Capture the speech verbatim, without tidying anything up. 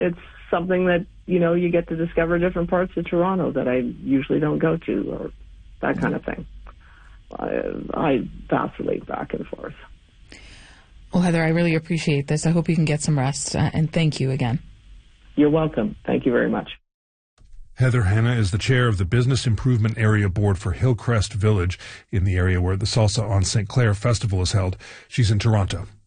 it's something that, you know, you get to discover different parts of Toronto that I usually don't go to, or that kind of thing. I, I vacillate back and forth. Well, Heather, I really appreciate this. I hope you can get some rest, uh, and thank you again. You're welcome. Thank you very much. Heather Hanna is the chair of the Business Improvement Area Board for Hillcrest Village, in the area where the Salsa on Saint Clair Festival is held. She's in Toronto.